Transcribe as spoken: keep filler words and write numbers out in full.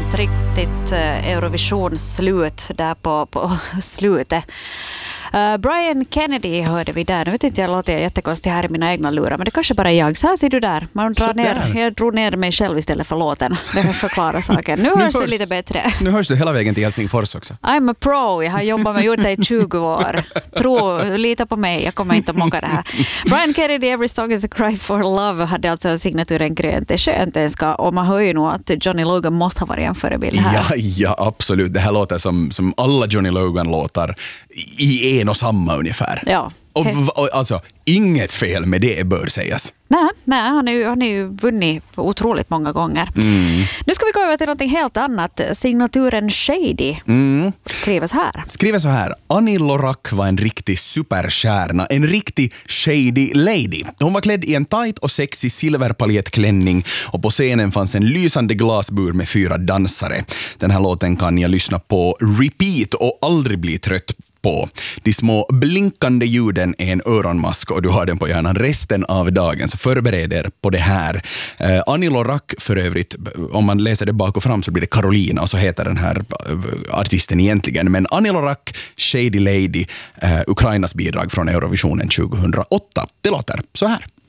ett riktigt Eurovision-slut där på, på slutet. Uh, Brian Kennedy hörde vi där. Nu vet inte, jag låter jättekonstigt här i mina egna lurar, men det kanske bara är jag. Så här ser du där. Man drar ner, jag drog ner mig själv istället för låten. Det förklarar saken. Nu, nu hörs det lite bättre. Nu hörs du hela vägen till Helsingfors också. I'm a pro. Jag har jobbat med gjort det i tjugo år. Tro, lita på mig. Jag kommer inte att mocka det här. Brian Kennedy, Every Song is a Cry for Love, hade alltså signaturen grönt. Det är skönt det ska. Och man hör ju nog att Johnny Logan måste ha varit en förebild här. Ja, ja, absolut. Det här låter som, som alla Johnny Logan-låtar i en och samma ungefär. Ja. Och, och alltså, inget fel med det bör sägas. Nej, nej han har ju, han är ju vunnit otroligt många gånger. Mm. Nu ska vi gå över till något helt annat. Signaturen Shady mm. skriver så här. Skriver så här. Annie Lorak var en riktig superstjärna. En riktig shady lady. Hon var klädd i en tight och sexig silverpaljettklänning och på scenen fanns en lysande glasbur med fyra dansare. Den här låten kan jag lyssna på repeat och aldrig bli trött på. De små blinkande ljuden är en öronmask och du har den på hjärnan resten av dagen, så förbered er på det här. Eh, Annie Lorak för övrigt, om man läser det bak och fram så blir det Carolina och så heter den här artisten egentligen, men Annie Lorak, Shady Lady, eh, Ukrainas bidrag från Eurovisionen tjugohundraåtta. Det låter så här.